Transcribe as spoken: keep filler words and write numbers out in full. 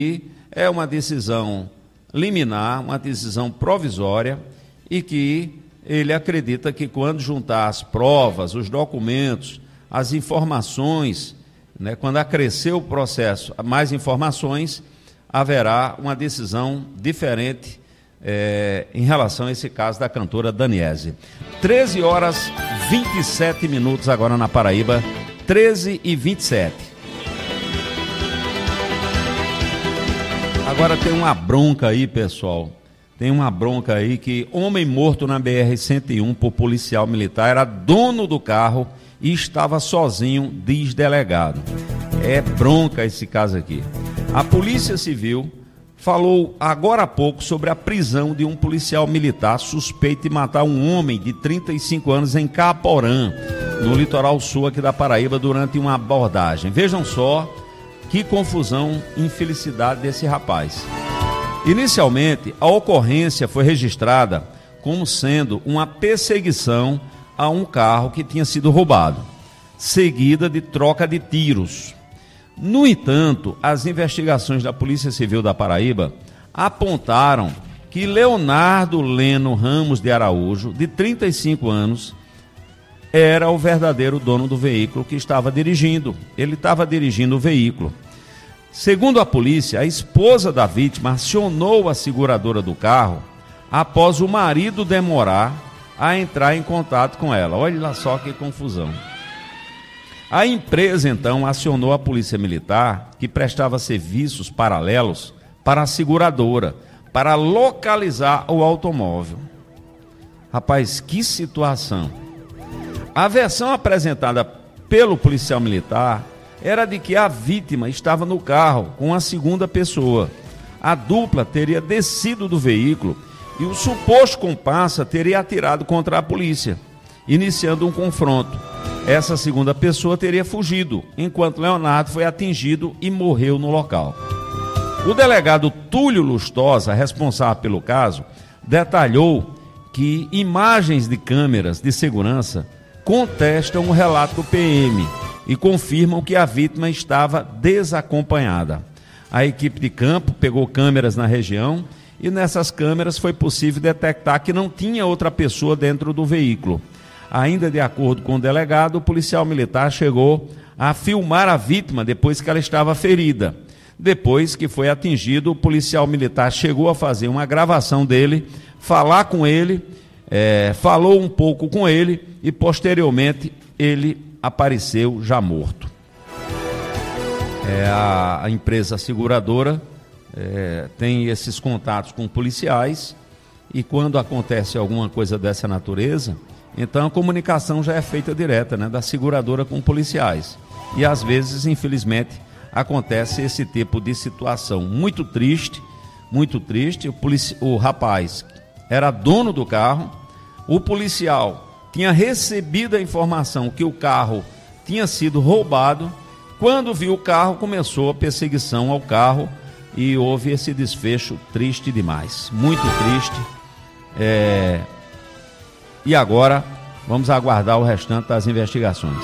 E é uma decisão liminar, uma decisão provisória, e que ele acredita que quando juntar as provas, os documentos, as informações, né, quando acrescer o processo, mais informações, haverá uma decisão diferente é, em relação a esse caso da cantora Daniese. treze horas e vinte e sete minutos agora na Paraíba, treze e vinte e sete. Agora tem uma bronca aí, pessoal. Tem uma bronca aí que homem morto na B R cento e um por policial militar, era dono do carro e estava sozinho, diz delegado. É bronca esse caso aqui. A Polícia Civil falou agora há pouco sobre a prisão de um policial militar suspeito de matar um homem de trinta e cinco anos em Caporã, no litoral sul aqui da Paraíba, durante uma abordagem. Vejam só que confusão e infelicidade desse rapaz. Inicialmente, a ocorrência foi registrada como sendo uma perseguição a um carro que tinha sido roubado, seguida de troca de tiros. No entanto, as investigações da Polícia Civil da Paraíba apontaram que Leonardo Leno Ramos de Araújo, de trinta e cinco anos, era o verdadeiro dono do veículo que estava dirigindo. Ele estava dirigindo o veículo. Segundo a polícia, a esposa da vítima acionou a seguradora do carro após o marido demorar a entrar em contato com ela. Olha lá só que confusão. A empresa, então, acionou a polícia militar, que prestava serviços paralelos para a seguradora, para localizar o automóvel. Rapaz, que situação! A versão apresentada pelo policial militar era de que a vítima estava no carro com a segunda pessoa. A dupla teria descido do veículo e o suposto comparsa teria atirado contra a polícia, iniciando um confronto. Essa segunda pessoa teria fugido, enquanto Leonardo foi atingido e morreu no local. O delegado Túlio Lustosa, responsável pelo caso, detalhou que imagens de câmeras de segurança contestam o relato do P M e confirmam que a vítima estava desacompanhada. A equipe de campo pegou câmeras na região e nessas câmeras foi possível detectar que não tinha outra pessoa dentro do veículo. Ainda de acordo com o delegado, o policial militar chegou a filmar a vítima depois que ela estava ferida. Depois que foi atingido, o policial militar chegou a fazer uma gravação dele, falar com ele, é, falou um pouco com ele e posteriormente ele apareceu já morto. É, a, a empresa seguradora é, tem esses contatos com policiais e quando acontece alguma coisa dessa natureza, então a comunicação já é feita direta, né, da seguradora com policiais. E às vezes, infelizmente, acontece esse tipo de situação. Muito triste, muito triste. O, polici... o rapaz era dono do carro, o policial tinha recebido a informação que o carro tinha sido roubado. Quando viu o carro, começou a perseguição ao carro e houve esse desfecho triste demais, muito triste. É... E agora vamos aguardar o restante das investigações.